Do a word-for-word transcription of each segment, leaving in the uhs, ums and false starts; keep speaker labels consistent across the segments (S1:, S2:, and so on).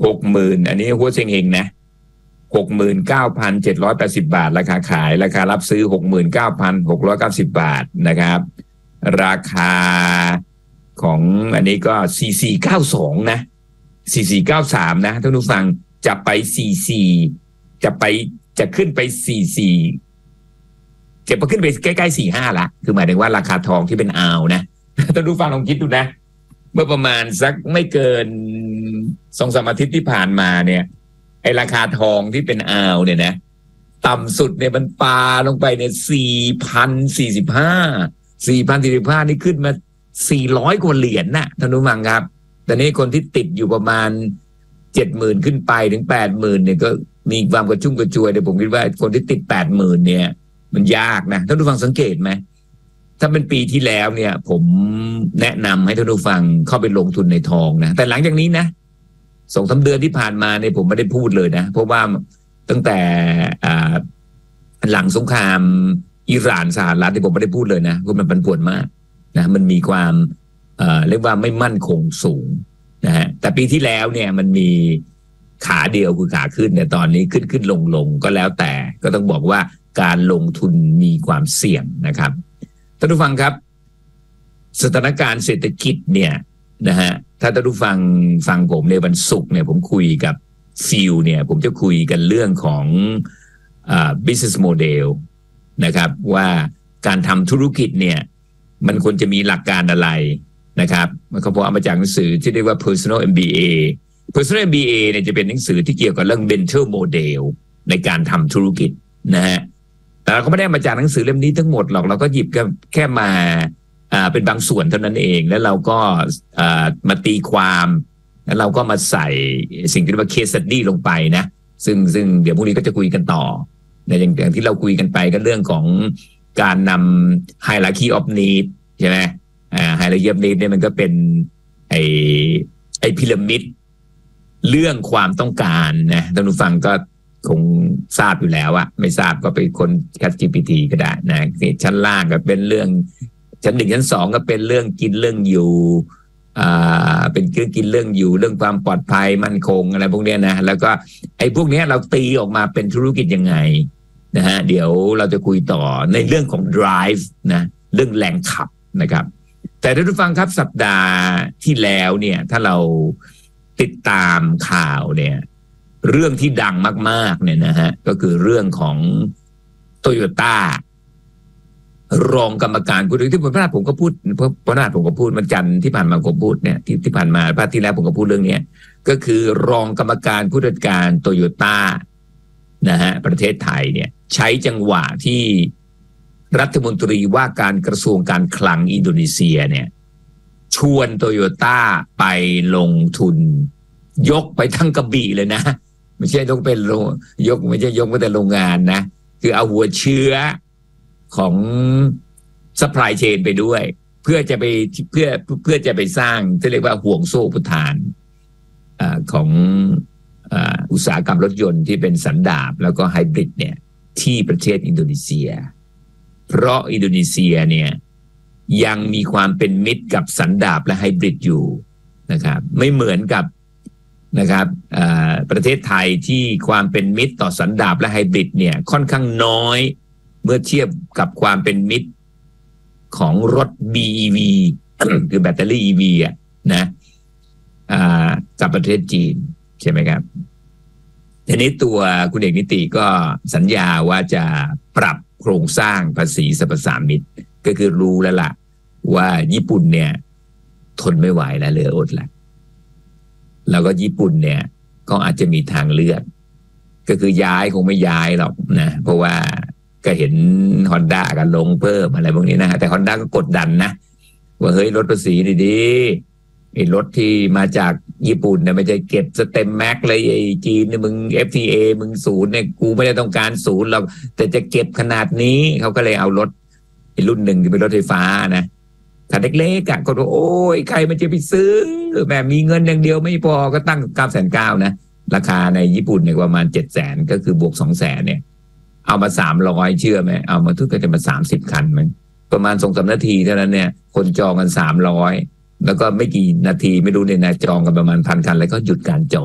S1: หกหมื่นอันนี้หัวเซ็งเฮงนะหกหมื่นเก้าพันเจ็ดร้อยแปดสิบบาทราคาขายราคารับซื้อหกหมื่นเก้าพันหกร้อยเก้าสิบบาทนะครับราคาของอันนี้ก็สี่สี่เก้าสองนะสี่สี่เก้าสามนะท่านผู้ฟังจะไปสี่สี่จะไปจะขึ้นไปสี่สี่จะไปขึ้นไปใกล้ๆสี่ห้าละคือหมายถึงว่าราคาทองที่เป็นอาวนะท่านผู้ฟังลองคิดดูนะเมื่อประมาณสักไม่เกินสองสามอาทิตย์ที่ผ่านมาเนี่ยไอราคาทองที่เป็นอาวเนี่ยนะต่ำสุดเนี่ยมันปาลงไปเนี่ยสี่พันสี่สิบห้าสี่พันสี่สิบห้านี่ขึ้นมาสี่ร้อยกว่าเหรียญน่ะท่านผู้ฟังครับแต่นี้คนที่ติดอยู่ประมาณเจ็ดหมื่นขึ้นไปถึงแปดหมื่นเนี่ยก็มีความกระชุ่มกระชวยแต่ผมคิดว่าคนที่ติดแปดหมื่นเนี่ยมันยากนะท่านผู้ฟังสังเกตไหมถ้าเป็นปีที่แล้วเนี่ยผมแนะนำให้ท่านผู้ฟังเข้าไปลงทุนในทองนะแต่หลังจากนี้นะสองสามเดือนที่ผ่านมาเนี่ยผมไม่ได้พูดเลยนะเพราะว่าตั้งแต่หลังสงครามอิหร่านสหรัฐที่ผมไม่ได้พูดเลยนะเพราะมันผันผวนมากนะมันมีความเอ่อเรียกว่าไม่มั่นคงสูงนะฮะแต่ปีที่แล้วเนี่ยมันมีขาเดียวคือขาขึ้นแต่ตอนนี้ขึ้นขึ้นลงลงก็แล้วแต่ก็ต้องบอกว่าการลงทุนมีความเสี่ยงนะครับท่านผู้ฟังครับสถานการณ์เศรษฐกิจเนี่ยนะฮะถ้าท่านผู้ฟังฟังผมในวันศุกร์เนี่ยผมคุยกับฟิลเนี่ยผมจะคุยกันเรื่องของอ่า business model นะครับว่าการทำธุรกิจเนี่ยมันควรจะมีหลักการอะไรนะครับเขาบอกเอามาจากหนังสือที่เรียกว่า personal เอ็ม บี เอ personal เอ็ม บี เอ เนี่ยจะเป็นหนังสือที่เกี่ยวกับเรื่อง mental model ในการทำธุรกิจนะฮะแต่เราก็ไม่ได้มาจากหนังสือเล่มนี้ทั้งหมดหรอกเราก็หยิบแค่มาอ่าเป็นบางส่วนเท่านั้นเองแล้วเราก็อ่ามาตีความแล้วเราก็มาใส่สิ่งที่เรียกว่า case study ลงไปนะซึ่งซึ่งเดี๋ยวพรุ่งนี้ก็จะคุยกันต่อในอย่างอย่างที่เราคุยกันไปก็เรื่องของการนำ hierarchy of need ใช่ไหมอ่า hierarchy of need เนี่ยมันก็เป็นไอไอพีระมิดเรื่องความต้องการนะท่านผู้ฟังก็คงทราบอยู่แล้วอะไม่ทราบก็ไปคน Chat จี พี ที ก็ได้นะชั้นล่างก็เป็นเรื่องชั้นหนึ่งชั้นสองก็เป็นเรื่องกินเรื่องอยู่อ่าเป็นเรื่องกินเรื่องอยู่เรื่องความปลอดภัยมั่นคงอะไรพวกเนี้ยนะแล้วก็ไอ้พวกเนี้ยเราตีออกมาเป็นธุรกิจยังไงนะฮะเดี๋ยวเราจะคุยต่อในเรื่องของ drive นะเรื่องแรงขับนะครับแต่ท่านผู้ฟังครับสัปดาห์ที่แล้วเนี่ยถ้าเราติดตามข่าวเนี่ยเรื่องที่ดังมากๆเนี่ยนะฮะก็คือเรื่องของโตโยต้ารองกรรมการผู้ที่ผมพลาดผมก็พูดพลาดผมก็พูดวันจันทร์ที่ผ่านมาผมพูดเนี่ยที่ที่ผ่านมาพลาดที่แล้วผมก็พูดเรื่องนี้ก็คือรองกรรมการผู้จัดการโตโยต้านะฮะประเทศไทยเนี่ยใช้จังหวะที่รัฐมนตรีว่าการกระทรวงการคลังอินโดนีเซียเนี่ยชวนโตโยต้าไปลงทุนยกไปทั้งกระบี่เลยนะไม่ใช่ต้องเป็นยกไม่ใช่ยกไปแต่โรงงานนะคือเอาหัวเชื้อของซัพพลายเชนไปด้วยเพื่อจะไปเพื่อเพื่อจะไปสร้างที่เรียกว่าห่วงโซ่อุปทานอ่าของอ่าอุตสาหกรรมรถยนต์ที่เป็นสันดาปแล้วก็ไฮบริดเนี่ยที่ประเทศอินโดนีเซียเพราะอินโดนีเซียเนี่ยยังมีความเป็นมิตรกับสันดาปและไฮบริดอยู่นะครับไม่เหมือนกับนะครับประเทศไทยที่ความเป็นมิตรต่อสันดาปและไฮบริดเนี่ยค่อนข้างน้อยเมื่อเทียบกับความเป็นมิตรของรถ บี อี วี คือแบตเตอรี่ อี วี อ่ะนะกับประเทศจีนใช่ไหมครับทีนี้ตัวคุณเอกนิติก็สัญญาว่าจะปรับโครงสร้างภาษีสรรพสามิตก็คือรู้แล้วล่ะว่าญี่ปุ่นเนี่ยทนไม่ไหวแล้วเหลืออดแล้วแล้วก็ญี่ปุ่นเนี่ยก็อาจจะมีทางเลือกก็คือย้ายคงไม่ย้ายหรอกนะเพราะว่าก็เห็น Honda กันลงเพิ่มอะไรพวกนี้นะแต่ Honda ก็กดดันนะว่าเฮ้ยลดภาษีดีๆไอ้รถที่มาจากญี่ปุ่นเนี่ยไม่ใช่เก็บสเต็มแม็กเลยไอ้จีนเนี่ยมึง เอฟ ที เอ มึงศูนย์เนี่ยกูไม่ได้ต้องการศูนย์หรอกแต่จะเก็บขนาดนี้เขาก็เลยเอารถไอ้รุ่นหนึ่งที่เป็นรถไฟฟ้านะคันเล็กๆอ่ะก็บอกโอ้ยใครมันจะไปซื้อแบบมีเงินอย่างเดียวไม่พอก็ตั้ง เก้าแสนเก้าพัน นะราคาในญี่ปุ่นเนี่ยประมาณ เจ็ดแสน ก็คือบวก สองแสน เนี่ยเอามาสามร้อยเชื่อไหมเอามาทุกก็จะมาสามสิบคันมั้งประมาณ สองถึงสาม นาทีเท่านั้นเนี่ยคนจองกันสามร้อยแล้วก็ไม่กี่นาทีไม่รู้เนี่ยนะจองกันประมาณพันคันแล้วก็หยุดการจอง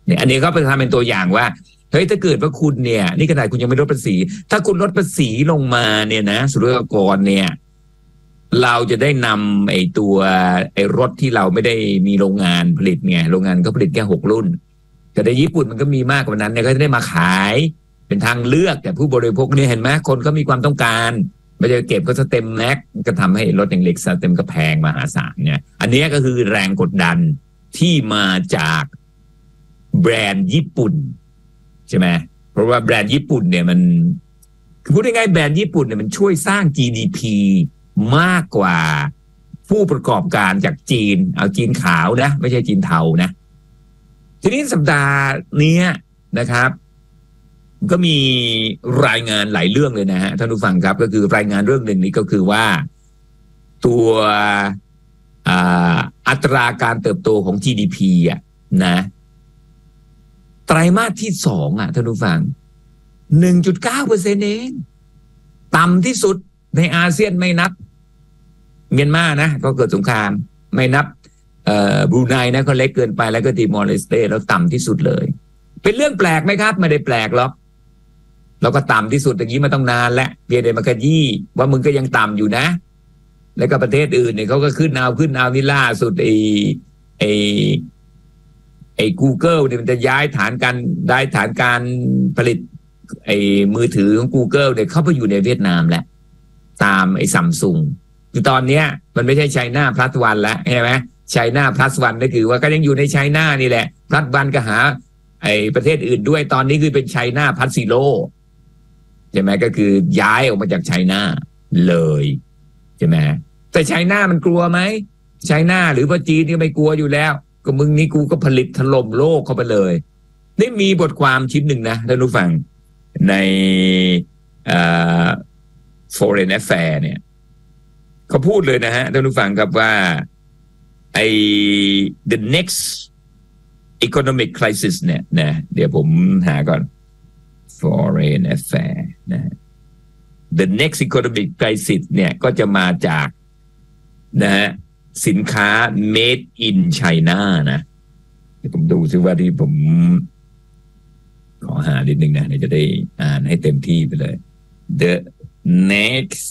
S1: เนี่ยอันนี้ก็เป็นทำเป็นตัวอย่างว่าเฮ้ยถ้าเกิดว่าคุณเนี่ยนี่ขนาดคุณยังไม่ลดภาษีถ้าคุณลดภาษีลงมาเนี่ยนะศุลกากรเนี่ยเราจะได้นำไอ้ตัวไอ้รถที่เราไม่ได้มีโรงงานผลิตไงโรงงานก็ผลิตแค่หกรุ่นแต่ในญี่ปุ่นมันก็มีมากกว่านั้นเนี่ยก็จะได้มาขายเป็นทางเลือกแต่ผู้บริโภคเนี่ยเห็นไหมคนก็มีความต้องการไม่ได้เก็บก็สเต็มแม็กก็ทำให้รถอย่างเล็กสเต็มก็แพงมหาศาลเนี่ยอันนี้ก็คือแรงกดดันที่มาจากแบรนด์ญี่ปุ่นใช่ไหมเพราะว่าแบรนด์ญี่ปุ่นเนี่ยมันพูดง่ายๆแบรนด์ญี่ปุ่นเนี่ยมันช่วยสร้าง จี ดี พี มากกว่าผู้ประกอบการจากจีนเอาจีนขาวนะไม่ใช่จีนเทานะทีนี้สัปดาห์นี้นะครับก็มีรายงานหลายเรื่องเลยนะฮะท่านผู้ฟังครับก็คือรายงานเรื่องหนึ่งนี้ก็คือว่าตัวอัตราการเติบโตของ จี ดี พี อ่ะนะไตรมาสที่สองอ่ะท่านผู้ฟัง หนึ่งจุดเก้าเปอร์เซ็นต์ เองต่ำที่สุดในอาเซียนไม่นับเมียนมานะก็เกิดสงครามไม่นับเอ่อบรูไนนะก็เล็กเกินไปแล้วก็ติมอร์เลสเตแล้วต่ำที่สุดเลยเป็นเรื่องแปลกไหมครับไม่ได้แปลกหรอกเราก็ต่ำที่สุดอย่างนี้มาต้องนานแล้วเพียงแต่มาขยี้ว่ามึงก็ยังต่ำอยู่นะแล้วก็ประเทศอื่นเนี่ยเขาก็ขึ้นเอาขึ้นเอานี่ล่าสุดไอ้ไอ้ไอ้ Google เนี่ยมันจะย้ายฐานการได้ฐานการผลิตไอ้มือถือของ Google เนี่ยเข้าไปอยู่ในเวียดนามแล้วตามไอ้ Samsung คือตอนเนี้ยมันไม่ใช่ไชน่าพลัสวันแล้วใช่ไหมไชน่าพลัสวันก็คือว่าก็ยังอยู่ในไชน่านี่แหละพลัสวันก็หาไอ้ประเทศอื่นด้วยตอนนี้คือเป็นไชน่าพลัสซีโร่ใช่ไหมก็คือย้ายออกมาจากไชน่าเลยใช่ไหมแต่ไชน่ามันกลัวไหมไชน่าหรือว่าจีนก็ไม่กลัวอยู่แล้วก็มึงนี่กูก็ผลิตถล่มโลกเข้าไปเลยนี่มีบทความชิ้นหนึ่งนะท่านผู้ฟังในอ่า Foreign Affairs เนี่ยเขาพูดเลยนะฮะท่านผู้ฟังครับว่าไอ้ the next economic crisis เนี่ยนะเดี๋ยวผมหาก่อน Foreign Affairs นะ the next economic crisis เนี่ยก็จะมาจากนะฮะสินค้า made in China นะเดี๋ยวผมดูซิว่าที่ผมขอหานิดนึงนะเดี๋ยวจะได้อ่านให้เต็มที่ไปเลย the next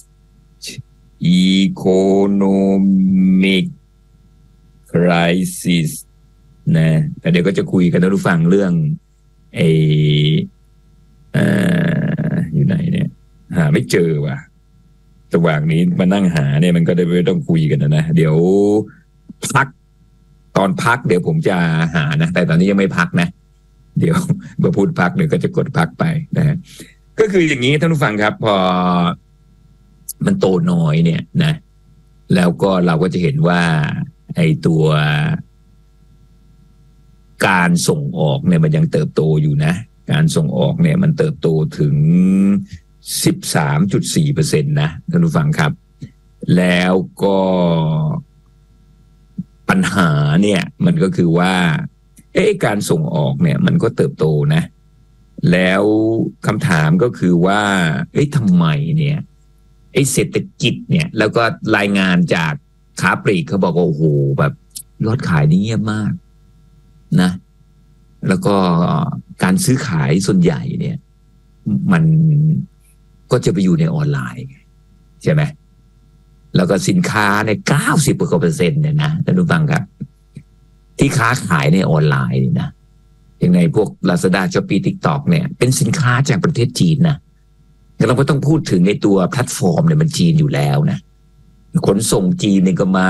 S1: economic crisis นะแต่เดี๋ยวก็จะคุยกันท่านผู้ฟังเรื่องไอ้อ่าอยู่ไหนเนี่ยหาไม่เจอว่ะระหว่างนี้มานั่งหาเนี่ยมันก็ได้ไม่ต้องคุยกันนะเดี๋ยวพักตอนพักเดี๋ยวผมจะหานะแต่ตอนนี้ยังไม่พักนะเดี๋ยวเมื่อพูดพักเดี๋ยวก็จะกดพักไปนะฮะก็คืออย่างนี้ท่านผู้ฟังครับพอมันโตน้อยเนี่ยนะแล้วก็เราก็จะเห็นว่าไอ้ตัวการส่งออกเนี่ยมันยังเติบโตอยู่นะการส่งออกเนี่ยมันเติบโตถึง สิบสามจุดสี่เปอร์เซ็นต์ นะท่านผู้ฟังครับแล้วก็ปัญหาเนี่ยมันก็คือว่าเอ๊ะการส่งออกเนี่ยมันก็เติบโตนะแล้วคำถามก็คือว่าเอ๊ะทำไมเนี่ยไอ้เศรษฐกิจเนี่ยแล้วก็รายงานจากค้าปลีกเขาบอกว่าโอ้โหแบบยอดขายนี่เงียบมากนะแล้วก็การซื้อขายส่วนใหญ่เนี่ยมันก็จะไปอยู่ในออนไลน์ใช่ไหมแล้วก็สินค้าในเก้าสิบกว่าเปอร์เซ็นต์เนี่ยนะท่านผู้ฟังครับที่ค้าขายในออนไลน์นะอย่างในพวก Lazada Shopee TikTok เนี่ยเป็นสินค้าจากประเทศจีนนะเราก็ต้องพูดถึงในตัวแพลตฟอร์มเนี่ยมันจีนอยู่แล้วนะขนส่งจีนเนี่ยก็มา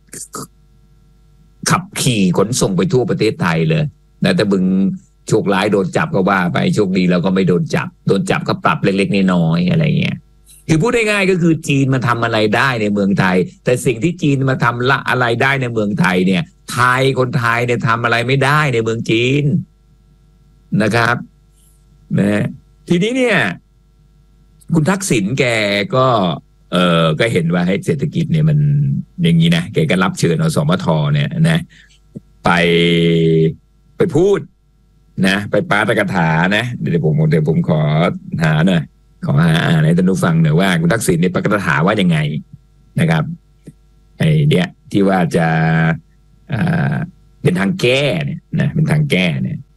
S1: ขับขี่ขนส่งไปทั่วประเทศไทยเลยนะแต่บึงโชคร้ายโดนจับก็ว่าไปโชคดีแล้วก็ไม่โดนจับโดนจับก็ปรับเล็กๆน้อยๆอะไรเงี้ยคือพูดง่ายๆก็คือจีนมาทำอะไรได้ในเมืองไทยแต่สิ่งที่จีนมาทำละอะไรได้ในเมืองไทยเนี่ยไทยคนไทยเนี่ยทำอะไรไม่ได้ในเมืองจีนนะครับนะทีนี้เนี่ยคุณทักษิณแกก็เออก็เห็นว่าให้เศรษฐกิจเนี่ยมันอย่างนี้นะแกก็รับเชิญเอาสมทเนี่ยนะไปไปพูดนะไปปาฐกถานะเดี๋ยวผมเดี๋ยวผมขอหาหน่อยขอหาอ่านให้ท่านผู้ฟังหน่อยว่าคุณทักษิณเนี่ยปาฐกถาว่ายังไงนะครับไอ้เนี่ยที่ว่าจะอ่าเป็นทางแก้เนี่ยนะเป็นทางแก้เนี่ย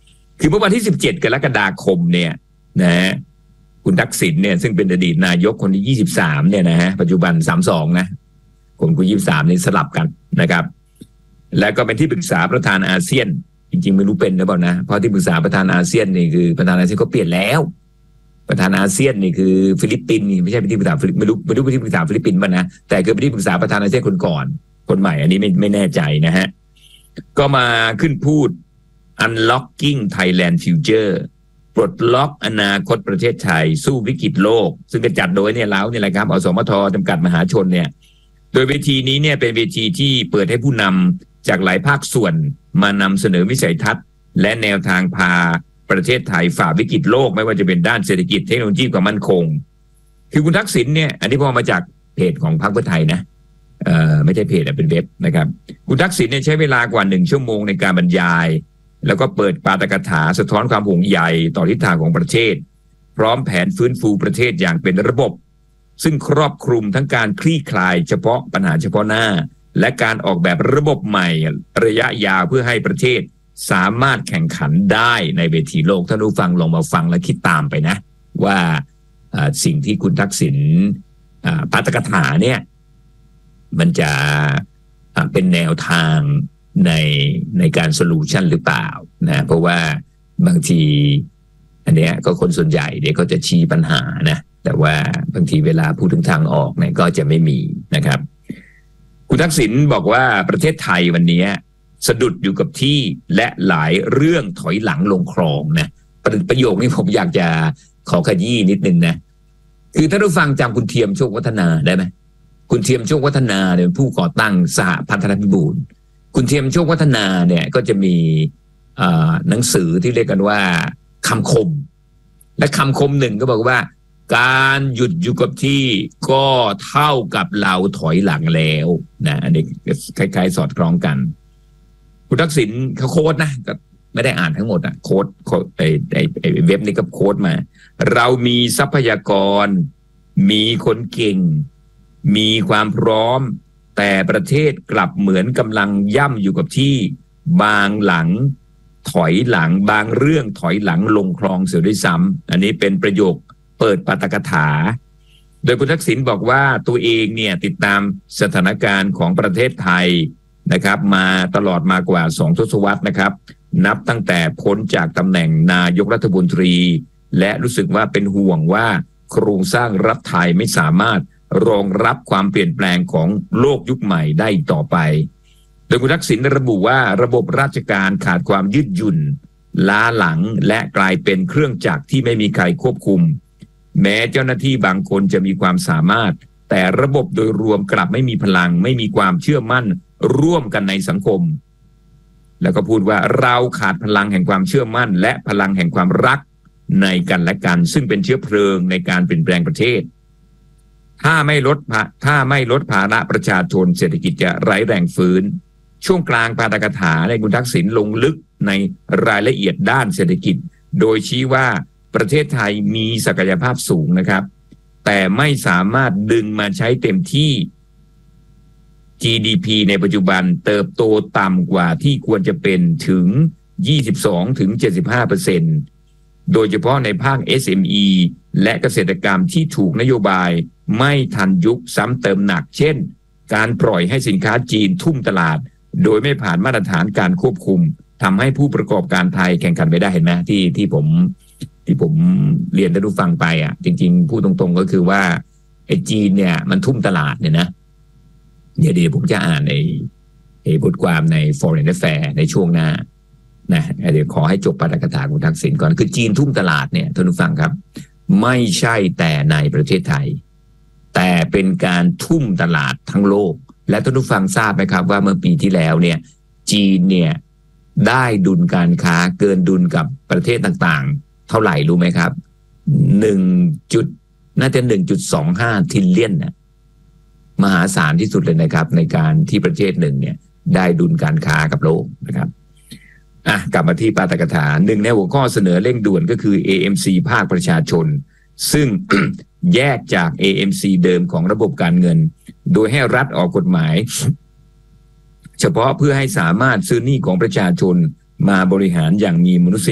S1: คือเมื่อวันที่สิบเจ็ดกรกฎาคมเนี่ยนะฮะคุณทักษิณเนี่ยซึ่งเป็นอดีตนายกคนที่ยี่สิบสามเนี่ยนะฮะปัจจุบันสามสิบสองนะคนคนยี่สิบสามนี่สลับกันนะครับแล้วก็เป็นที่ปรึกษาประธานอาเซียนจริงๆไม่รู้เป็นหรือเปล่านะเพราะที่ปรึกษาประธานอาเซียนนี่คือประธานอาเซียนก็เปลี่ยนแล้วประธานอาเซียนนี่คือฟิลิปปินส์นี่ไม่ใช่เป็นที่ปรึกษาไม่รู้ไม่รู้เป็นที่ปรึกษาฟิลิปปินส์ป่ะนะแต่คือเป็นที่ปรึกษาประธานอาเซียนคนก่อนคนใหม่อันนี้ไม่ไม่แน่ใจนะฮะก็มาขึ้นพูด Unlocking Thailand Future ปลดล็อกอนาคตประเทศไทยสู้วิกฤตโลกซึ่งเป็นจัดโดยเนี่ยเราเนี่ยแหละครับอสมทจำกัดมหาชนเนี่ยโดยเวทีนี้เนี่ยเป็นเวทีที่เปิดให้ผู้นำจากหลายภาคส่วนมานำเสนอวิสัยทัศน์และแนวทางพาประเทศไทยฝ่าวิกฤตโลกไม่ว่าจะเป็นด้านเศรษฐกิจเทคโนโลยีความมั่นคงคือคุณทักษิณเนี่ยอันนี้พอมาจากเพจของพรรคเพื่อไทยนะเอ่อไม่ใช่เพจแต่เป็นเว็บนะครับคุณทักษิณเนี่ยใช้เวลากว่าหนึ่งชั่วโมงในการบรรยายแล้วก็เปิดปาฐกถาสะท้อนความห่วงใยต่อทิศทางของประเทศพร้อมแผนฟื้นฟูประเทศอย่างเป็นระบบซึ่งครอบคลุมทั้งการคลี่คลายเฉพาะปัญหาเฉพาะหน้าและการออกแบบระบบใหม่ระยะยาวเพื่อให้ประเทศสามารถแข่งขันได้ในเวทีโลกท่านผู้ฟังลองมาฟังและคิดตามไปนะว่าสิ่งที่คุณทักษิณปาฐกถาเนี่ยมันจะเป็นแนวทางในในการโซลูชันหรือเปล่านะเพราะว่าบางทีอันเนี้ยก็คนส่วนใหญ่เดี๋ยวก็จะชี้ปัญหานะแต่ว่าบางทีเวลาพูดถึงทางออกเนี่ยก็จะไม่มีนะครับคุณทักษิณบอกว่าประเทศไทยวันนี้สะดุดอยู่กับที่และหลายเรื่องถอยหลังลงคลองนะประโยคนี้ผมอยากจะขอขยี้นิดนึงนะคือท่านผู้ฟังจำคุณเทียมโชควัฒนาได้ไหมคุณเทียมโชควัฒนาเนี่ยผู้ก่อตั้งสหพันธพิบูลคุณเทียมโชควัฒนาเนี่ยก็จะมีหนังสือที่เรียกกันว่าคำคมและคำคมหนึ่งก็บอกว่าการหยุดอยู่กับที่ก็เท่ากับเราถอยหลังแล้วนะอันนี้คล้ายๆสอดคล้องกันคุณทักษิณเขาโค้ดนะก็ไม่ได้อ่านทั้งหมดอ่ะโค้ดไอ้ไอ้ไอ้เว็บนี้ก็โค้ดมาเรามีทรัพยากรมีคนเก่งมีความพร้อมแต่ประเทศกลับเหมือนกำลังย่ำอยู่กับที่บางหลังถอยหลังบางเรื่องถอยหลังลงคลองเสียด้วยซ้ำอันนี้เป็นประโยคเปิดปาฐกถาโดยคุณทักษิณบอกว่าตัวเองเนี่ยติดตามสถานการณ์ของประเทศไทยนะครับมาตลอดมากว่าสองทศวรรษนะครับนับตั้งแต่พ้นจากตำแหน่งนายกรัฐมนตรีและรู้สึกว่าเป็นห่วงว่าโครงสร้างรัฐไทยไม่สามารถรองรับความเปลี่ยนแปลงของโลกยุคใหม่ได้ต่อไปโดยคุณทักษิณระบุว่าระบบราชการขาดความยืดหยุ่นล้าหลังและกลายเป็นเครื่องจักรที่ไม่มีใครควบคุมแม้เจ้าหน้าที่บางคนจะมีความสามารถแต่ระบบโดยรวมกลับไม่มีพลังไม่มีความเชื่อมั่นร่วมกันในสังคมแล้วก็พูดว่าเราขาดพลังแห่งความเชื่อมั่นและพลังแห่งความรักในกันและกันซึ่งเป็นเชื้อเพลิงในการเปลี่ยนแปลงประเทศถ้าไม่ลดถ้าไม่ลดภาระประชาชนเศรษฐกิจจะไร้แรงฟื้นช่วงกลางปาฐกถาในคุณทักษิณลงลึกในรายละเอียดด้านเศรษฐกิจโดยชี้ว่าประเทศไทยมีศักยภาพสูงนะครับแต่ไม่สามารถดึงมาใช้เต็มที่ จี ดี พี ในปัจจุบันเติบโตต่ำกว่าที่ควรจะเป็นถึง ยี่สิบสองถึงเจ็ดสิบห้าเปอร์เซ็นต์ โดยเฉพาะในภาค เอส เอ็ม อี และเกษตรกรรมที่ถูกนโยบายไม่ทันยุคซ้ำเติมหนักเช่นการปล่อยให้สินค้าจีนทุ่มตลาดโดยไม่ผ่านมาตรฐานการควบคุมทำให้ผู้ประกอบการไทยแข่งขันไม่ได้เห็นไหมที่ที่ผมที่ผมเรียนท่านผู้ฟังไปอ่ะจริงๆพูดตรงๆก็คือว่าไอ้จีนเนี่ยมันทุ่มตลาดเนี่ยนะเดี๋ยวเดี๋ยวผมจะอ่านในไอ้บทความใน Foreign Affairs ในช่วงหน้านะเดี๋ยวขอให้จบปาฐกถาคุณทักษิณก่อนคือจีนทุ่มตลาดเนี่ยท่านผู้ฟังครับไม่ใช่แต่ในประเทศไทยแต่เป็นการทุ่มตลาดทั้งโลกและท่านผู้ฟังทราบไหมครับว่าเมื่อปีที่แล้วเนี่ยจีนเนี่ยได้ดุลการค้าเกินดุลกับประเทศต่างๆเท่าไหร่รู้ไหมครับหนึ่งจุดน่าจะ หนึ่งจุดสองห้า ทิลเลียนนะมหาศาลที่สุดเลยนะครับในการที่ประเทศหนึ่งเนี่ยได้ดุลการค้ากับโลกนะครับอ่ะกลับมาที่ปาฐกถาหนึ่งในหัวข้อเสนอเร่งด่วนก็คือ เอ เอ็ม ซี ภาคประชาชนซึ่ง แยกจาก เอ เอ็ม ซี เดิมของระบบการเงินโดยให้รัฐออกกฎหมายเฉพาะเพื่อให้สามารถซื้อหนี้ของประชาชนมาบริหารอย่างมีมนุษย